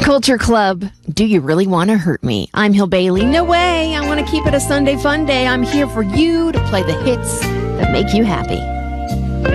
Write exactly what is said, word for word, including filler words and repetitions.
Culture Club, do you really want to hurt me? I'm Hill Bailey. No way. I want to keep it a Sunday fun day. I'm here for you to play the hits that make you happy.